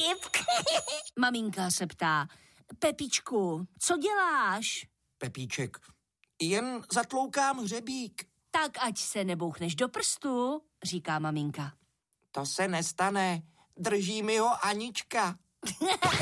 vtip. Maminka se ptá, Pepíčku, co děláš? Pepíček, jen zatloukám hřebík. Tak ať se nebouchneš do prstu, říká maminka. To se nestane, drží mi ho Anička.